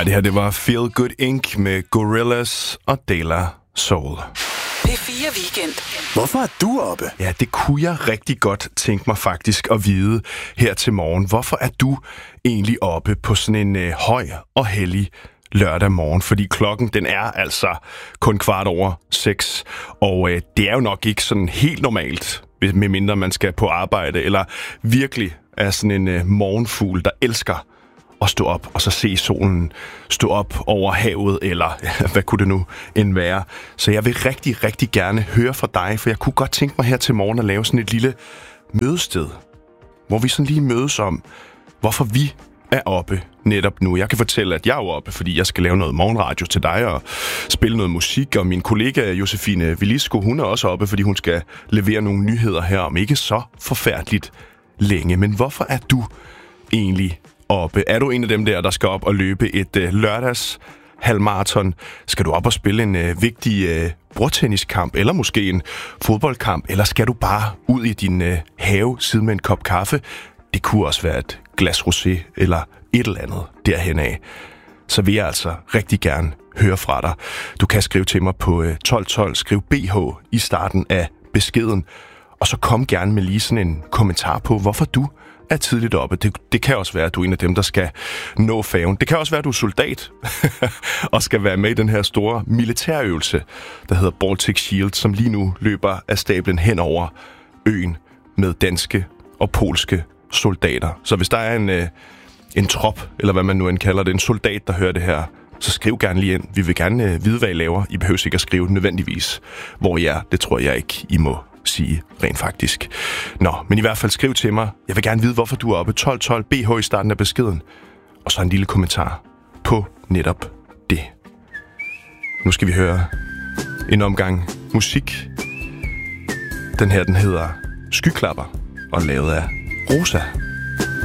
Ja, det her, det var Feel Good Inc. med Gorillaz og De La Soul. P4 Weekend. Hvorfor er du oppe? Ja, det kunne jeg rigtig godt tænke mig faktisk at vide her til morgen. Hvorfor er du egentlig oppe på sådan en høj og hellig lørdag morgen? Fordi klokken, den er altså kun 6:15, og det er jo nok ikke sådan helt normalt, medmindre man skal på arbejde, eller virkelig er sådan en morgenfugl, der elsker at stå op og så se solen stå op over havet, eller hvad kunne det nu end være. Så jeg vil rigtig, rigtig gerne høre fra dig, for jeg kunne godt tænke mig her til morgen at lave sådan et lille mødested, hvor vi sådan lige mødes om, hvorfor vi er oppe netop nu. Jeg kan fortælle, at jeg er oppe, fordi jeg skal lave noget morgenradio til dig og spille noget musik, og min kollega Josefine Velisco, hun er også oppe, fordi hun skal levere nogle nyheder her om ikke så forfærdeligt længe. Men hvorfor er du egentlig oppe? Er du en af dem der skal op og løbe et lørdags halvmarathon? Skal du op og spille en vigtig bordtenniskamp, eller måske en fodboldkamp, eller skal du bare ud i din have, sidde med en kop kaffe? Det kunne også være et glas rosé, eller et eller andet derhen af. Så vil jeg altså rigtig gerne høre fra dig. Du kan skrive til mig på 1212, skriv BH i starten af beskeden, og så kom gerne med lige sådan en kommentar på, hvorfor du er tidligt oppe. Det kan også være, at du er en af dem, der skal nå færgen. Det kan også være, at du er soldat og skal være med i den her store militærøvelse, der hedder Baltic Shield, som lige nu løber af stablen hen over øen med danske og polske soldater. Så hvis der er en trop, eller hvad man nu end kalder det, en soldat, der hører det her, så skriv gerne lige ind. Vi vil gerne vide, hvad I laver. I behøver ikke at skrive nødvendigvis, hvor I er. Det tror jeg ikke, I må sige rent faktisk. Nå, men i hvert fald skriv til mig. Jeg vil gerne vide, hvorfor du er oppe. 1212 BH i starten af beskeden. Og så en lille kommentar på netop det. Nu skal vi høre en omgang musik. Den her, den hedder Skyklapper og lavet af Rosa.